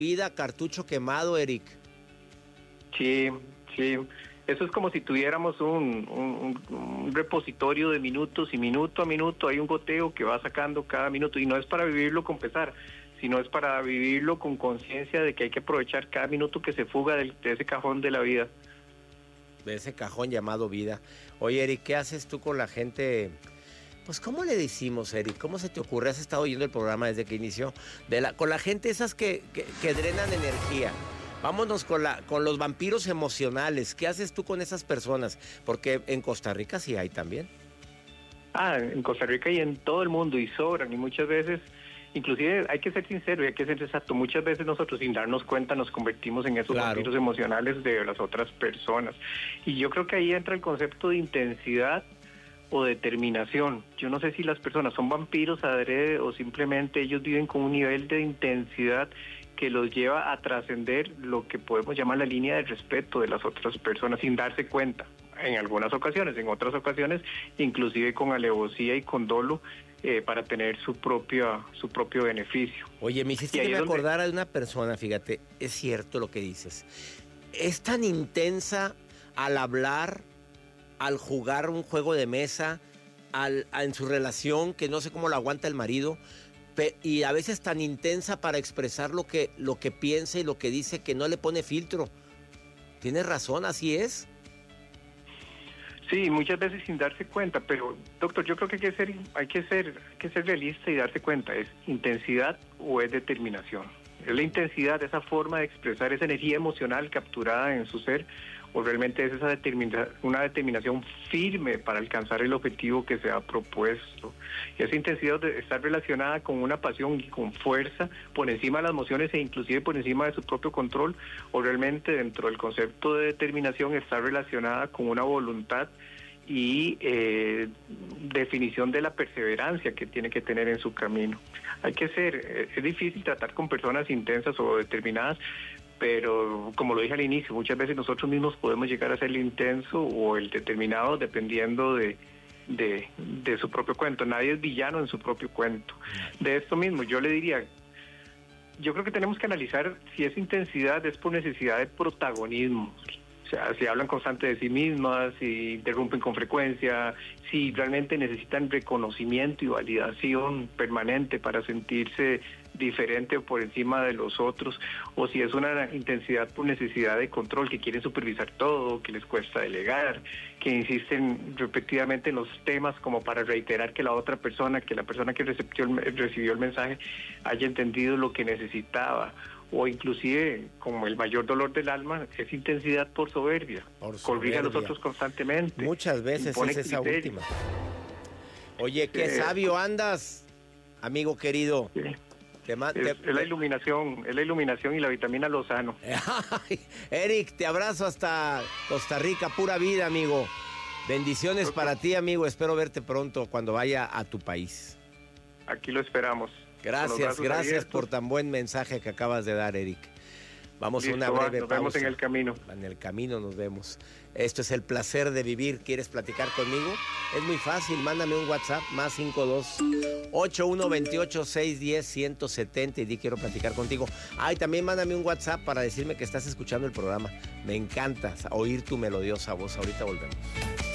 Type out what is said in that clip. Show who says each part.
Speaker 1: vida, cartucho quemado, Eric.
Speaker 2: Sí, sí. Eso es como si tuviéramos un repositorio de minutos y minuto a minuto hay un goteo que va sacando cada minuto y no es para vivirlo con pesar, sino es para vivirlo con conciencia de que hay que aprovechar cada minuto que se fuga de ese cajón de la vida.
Speaker 1: De ese cajón llamado vida. Oye, Eric, ¿qué haces tú con la gente? Pues, ¿cómo le decimos, Eric? ¿Cómo se te ocurre? ¿Has estado oyendo el programa desde que inició? Con la gente esas que drenan energía. Vámonos con los vampiros emocionales. ¿Qué haces tú con esas personas? Porque en Costa Rica sí hay también.
Speaker 2: En Costa Rica y en todo el mundo, y sobran, y muchas veces, inclusive hay que ser sincero y hay que ser exacto, muchas veces nosotros sin darnos cuenta nos convertimos en esos vampiros emocionales de las otras personas. Y yo creo que ahí entra el concepto de intensidad o determinación. Yo no sé si las personas son vampiros adrede o simplemente ellos viven con un nivel de intensidad que los lleva a trascender lo que podemos llamar la línea de respeto de las otras personas sin darse cuenta. En algunas ocasiones, en otras ocasiones, inclusive con alevosía y con dolo para tener su propio beneficio.
Speaker 1: Oye, me hiciste que me acordara de una persona, fíjate, es cierto lo que dices. Es tan intensa al hablar, al jugar un juego de mesa, en su relación, que no sé cómo lo aguanta el marido, y a veces tan intensa para expresar lo que piensa y lo que dice, que no le pone filtro. Tienes razón, así es.
Speaker 2: Sí, muchas veces sin darse cuenta, pero doctor, yo creo que hay que ser realista y darse cuenta, ¿es intensidad o es determinación? ¿Es la intensidad, esa forma de expresar esa energía emocional capturada en su ser, o realmente es una determinación firme para alcanzar el objetivo que se ha propuesto? Y esa intensidad debe estar relacionada con una pasión y con fuerza por encima de las emociones e inclusive por encima de su propio control, o realmente dentro del concepto de determinación está relacionada con una voluntad y definición de la perseverancia que tiene que tener en su camino. Es difícil tratar con personas intensas o determinadas, pero como lo dije al inicio, muchas veces nosotros mismos podemos llegar a ser el intenso o el determinado dependiendo de su propio cuento. Nadie es villano en su propio cuento. De esto mismo, yo le diría, yo creo que tenemos que analizar si esa intensidad es por necesidad de protagonismo. O sea, si hablan constante de sí mismas, si interrumpen con frecuencia, si realmente necesitan reconocimiento y validación permanente para sentirse diferente o por encima de los otros, o si es una intensidad por necesidad de control, que quieren supervisar todo, que les cuesta delegar, que insisten repetidamente en los temas como para reiterar que la otra persona, que la persona que recibió el mensaje haya entendido lo que necesitaba, o inclusive, como el mayor dolor del alma, es intensidad por soberbia. Corrige a los otros constantemente.
Speaker 1: Muchas veces es esa última. Oye, qué sabio andas, amigo querido.
Speaker 2: Sí. Es la iluminación y la vitamina Lozano.
Speaker 1: Eric, te abrazo hasta Costa Rica, pura vida, amigo. Bendiciones para ti, amigo. Espero verte pronto cuando vaya a tu país.
Speaker 2: Aquí lo esperamos.
Speaker 1: Gracias por tan buen mensaje que acabas de dar, Eric. Vamos a una breve pausa. Nos vemos
Speaker 2: en el camino.
Speaker 1: En el camino nos vemos. Esto es El Placer de Vivir. ¿Quieres platicar conmigo? Es muy fácil. Mándame un WhatsApp más 52-8128-610-170 y di quiero platicar contigo. Y también mándame un WhatsApp para decirme que estás escuchando el programa. Me encanta oír tu melodiosa voz. Ahorita volvemos.